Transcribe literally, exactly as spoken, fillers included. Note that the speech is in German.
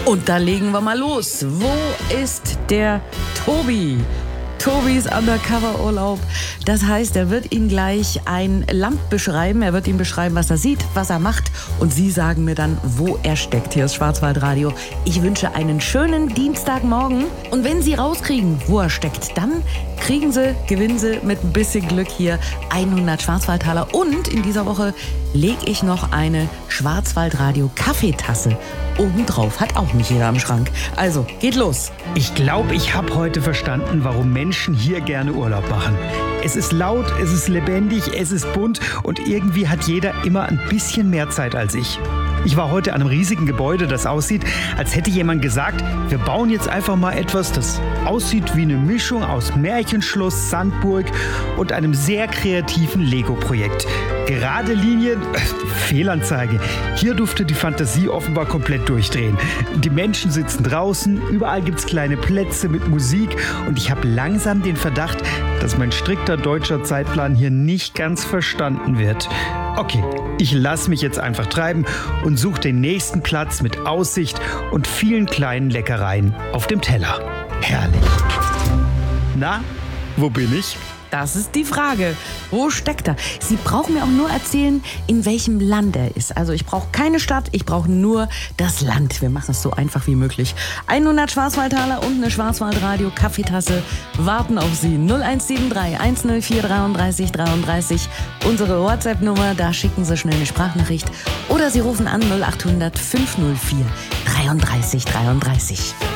Und da legen wir mal los. Wo ist der Tobi? Tobis Undercover-Urlaub. Das heißt, er wird Ihnen gleich ein Land beschreiben. Er wird Ihnen beschreiben, was er sieht, was er macht. Und Sie sagen mir dann, wo er steckt. Hier ist Schwarzwaldradio. Ich wünsche einen schönen Dienstagmorgen. Und wenn Sie rauskriegen, wo er steckt, dann kriegen Sie, gewinnen Sie mit ein bisschen Glück hier hundert Schwarzwaldtaler. Und in dieser Woche lege ich noch eine Schwarzwaldradio-Kaffeetasse obendrauf. Hat auch nicht jeder am Schrank. Also, geht los. Ich glaube, ich habe heute verstanden, warum Menschen hier gerne Urlaub machen. Es ist laut, es ist lebendig, es ist bunt und irgendwie hat jeder immer ein bisschen mehr Zeit als ich. Ich war heute an einem riesigen Gebäude, das aussieht, als hätte jemand gesagt, wir bauen jetzt einfach mal etwas, das aussieht wie eine Mischung aus Märchenschloss, Sandburg und einem sehr kreativen Lego-Projekt. Gerade Linien, äh, Fehlanzeige. Hier durfte die Fantasie offenbar komplett durchdrehen. Die Menschen sitzen draußen, überall gibt's kleine Plätze mit Musik und ich habe langsam den Verdacht, dass mein strikter deutscher Zeitplan hier nicht ganz verstanden wird. Okay, ich lasse mich jetzt einfach treiben und suche den nächsten Platz mit Aussicht und vielen kleinen Leckereien auf dem Teller. Herrlich. Na, wo bin ich? Das ist die Frage. Wo steckt er? Sie brauchen mir auch nur erzählen, in welchem Land er ist. Also ich brauche keine Stadt, ich brauche nur das Land. Wir machen es so einfach wie möglich. hundert Schwarzwaldtaler und eine Schwarzwaldradio-Kaffeetasse warten auf Sie. null eins sieben drei eins null vier drei drei drei drei. Unsere WhatsApp-Nummer, da schicken Sie schnell eine Sprachnachricht. Oder Sie rufen an null acht hundert fünf null vier drei drei drei drei.